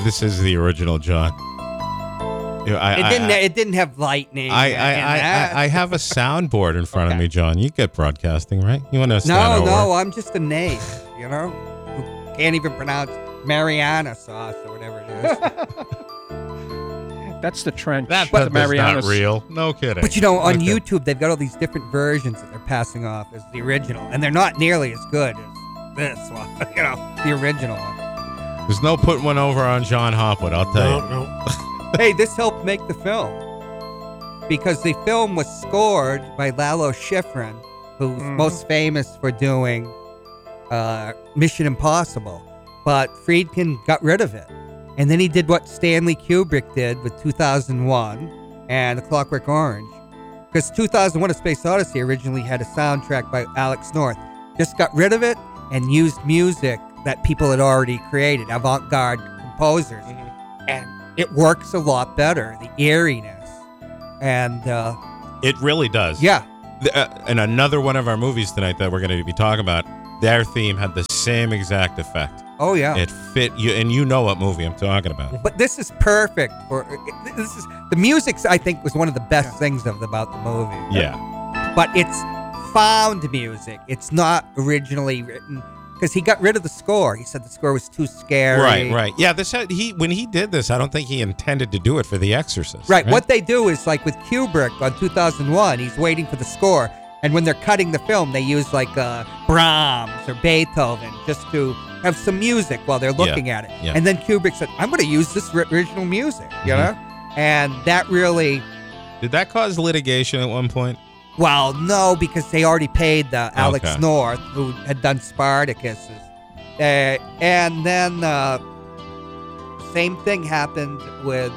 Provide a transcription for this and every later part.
This is the original, John. It didn't have lightning. I have a soundboard in front of me, John. You get broadcasting, right? You want to stand over? No, I'm just a knave, who can't even pronounce Mariana sauce or whatever it is. That's the trench. That's Mariana not real. No kidding. But on YouTube, they've got all these different versions that they're passing off as the original, and they're not nearly as good as this one. The original one. There's no putting one over on John Hopwood, I'll tell you. No. Hey, this helped make the film because the film was scored by Lalo Schifrin, who's most famous for doing Mission Impossible. But Friedkin got rid of it. And then he did what Stanley Kubrick did with 2001 and The Clockwork Orange. Because 2001 A Space Odyssey originally had a soundtrack by Alex North. Just got rid of it and used music that people had already created, avant-garde composers. And it works a lot better, the eeriness. And it really does. Yeah. And another one of our movies tonight that we're going to be talking about, their theme had the same exact effect. Oh, yeah. It fit you, and you know what movie I'm talking about. But this is perfect for the music. I think was one of the best things about the movie. Yeah. But it's found music. It's not originally written because he got rid of the score. He said the score was too scary. Right. Yeah. When he did this, I don't think he intended to do it for The Exorcist. Right. What they do is like with Kubrick on 2001, he's waiting for the score. And when they're cutting the film, they use like Brahms or Beethoven just to have some music while they're looking at it. Yeah. And then Kubrick said, I'm going to use this original music, you know? And that really... Did that cause litigation at one point? Well, no, because they already paid Alex North, who had done Spartacus. And then same thing happened with...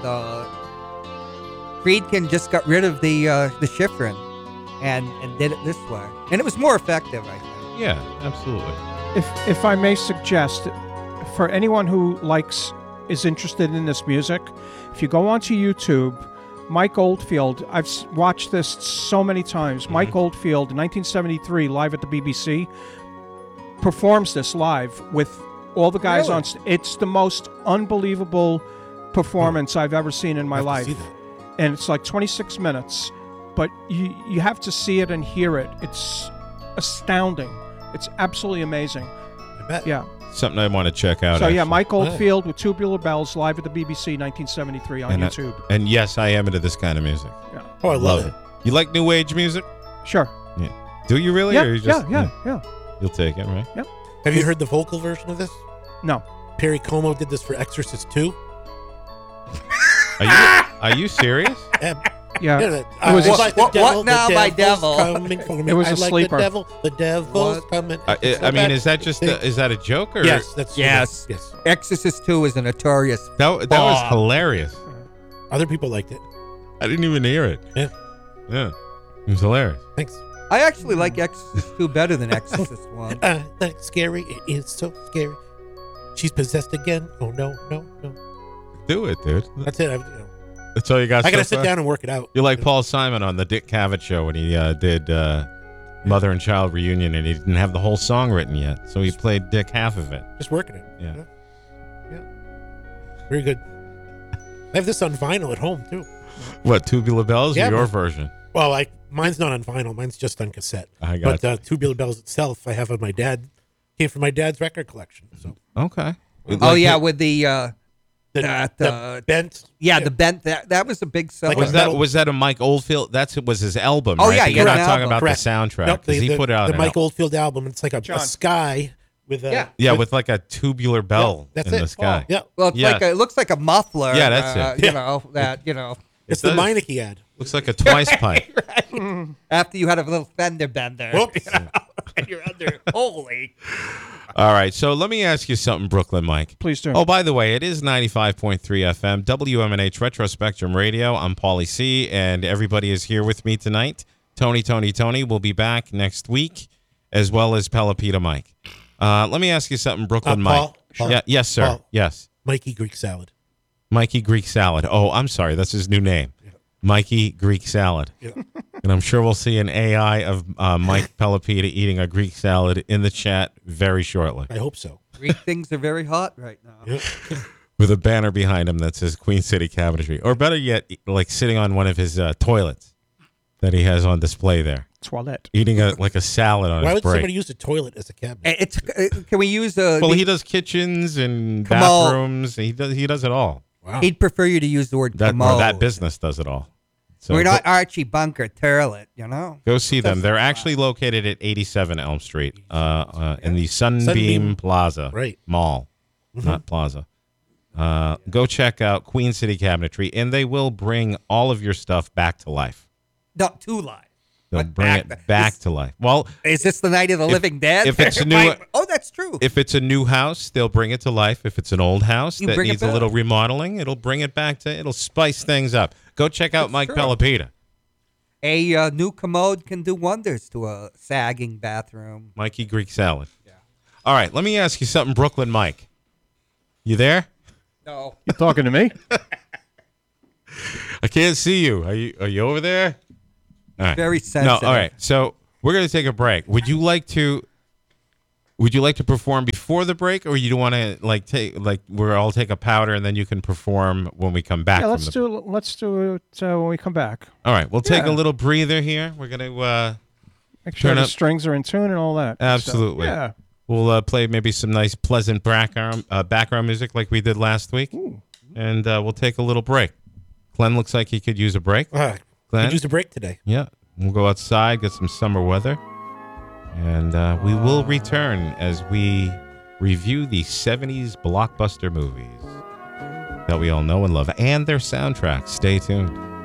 Friedkin just got rid of the Schifrin. And did it this way. And it was more effective, I think. Yeah, absolutely. If I may suggest, for anyone who is interested in this music, if you go onto YouTube, Mike Oldfield, I've watched this so many times. Mike Oldfield, 1973, live at the BBC, performs this live with all the guys on stage. It's the most unbelievable performance I've ever seen in my life. And it's like 26 minutes. But you have to see it and hear it. It's astounding. It's absolutely amazing. I bet. Yeah. Something I want to check out. So, Mike Oldfield with Tubular Bells live at the BBC 1973 on YouTube. And yes, I am into this kind of music. Yeah. Oh, I love it. You like New Age music? Sure. Yeah. Do you really? Yeah, or you just, yeah. You'll take it, right? Yep. Have you heard the vocal version of this? No. Perry Como did this for Exorcist 2. Are you serious? Yeah. It was what now, my devil? Coming for me. It was I a like sleeper. The devil's coming. I mean, is that just is that a joke? Or? Yes, that's Yes. Exorcist 2 is a notorious. That was hilarious. Other people liked it. I didn't even hear it. Yeah. It was hilarious. Thanks. I actually like Exorcist 2 better than Exorcist 1. That's scary. It is so scary. She's possessed again. Oh, no. Do it, dude. That's it. That's all you got. I got to sit down and work it out. You're like Paul Simon on the Dick Cavett show when he did Mother and Child Reunion, and he didn't have the whole song written yet, so he played Dick half of it. Just working it. Yeah. Very good. I have this on vinyl at home, too. What, Tubular Bells or your man. version? Well, mine's not on vinyl. Mine's just on cassette. I got But Tubular Bells itself, I have on my dad. Came from my dad's record collection. So. Okay. With the... The bent. Yeah, the bent. That was a big seller. Was that a Mike Oldfield? Was his album. Oh, right? yeah, But you're not an talking album. about Correct. the soundtrack. Nope, he put out the Mike Oldfield album. It's like a sky with a with like a tubular bell that's in it. the sky. Yeah. Well, it looks like a muffler. Yeah, that's it. It's the Meineke ad. Looks like a twice pipe. Right. After you had a little fender bender. Whoops. And you're under. Holy. All right, so let me ask you something, Brooklyn Mike. Please do. Oh, by the way, it is 95.3 FM, WMNH Retro Spectrum Radio. I'm Paulie C, and everybody is here with me tonight. Tony will be back next week, as well as Pelopita Mike. Let me ask you something, Brooklyn Mike. Paul, Yeah, yes, sir. Paul. Yes. Mikey Greek salad. Mikey Greek Salad. Oh, I'm sorry. That's his new name. Yeah. Mikey Greek Salad. Yeah. And I'm sure we'll see an AI of Mike Pelopita eating a Greek salad in the chat very shortly. I hope so. Greek things are very hot right now. Yeah. with a banner behind him that says Queen City Cabinetry. Or better yet, like sitting on one of his toilets that he has on display there. Toilet. Eating like a salad on Why his would break. somebody use the toilet as a cabinet? It's can we use the? Well, he does kitchens and Come on. bathrooms. He does it all. Wow. He'd prefer you to use the word That commode. that business does it all. So We're not Archie Bunker Turlet, go see them. They're actually located at 87 Elm Street in the Sunbeam Plaza Right. Mall, not Plaza. Go check out Queen City Cabinetry, and they will bring all of your stuff back to life. Not too live. They'll But bring it back to life. Well, Is this the Night of the Living Dead? if it's a new- Oh, that's true. if it's a new house, they'll bring it to life. If it's an old house You that bring it needs a back. little remodeling, it'll bring it back to. It'll spice things up. Go check out Mike true. Pelopita. A new commode can do wonders to a sagging bathroom. Mikey Greek salad. Yeah. All right, let me ask you something, Brooklyn Mike. You there? No. You talking to me? I can't see you. Are you over there? All right. Very No, sensitive. all right. So we're gonna take a break. Would you like to perform before the break, or you want to we'll all take a powder and then you can perform when we come back? Yeah, from let's do it when we come back. All right, we'll take a Yeah. little breather here. We're gonna Make sure Turn the up- strings are in tune and all that. good stuff. Absolutely. Yeah. we'll play maybe some nice pleasant background music like we did last week, and we'll take a little break. Glenn looks like he could use a break. Glenn? Could use a break today. Yeah, we'll go outside, get some summer weather, and we will return as we review the 70s blockbuster movies that we all know and love and their soundtracks. Stay tuned.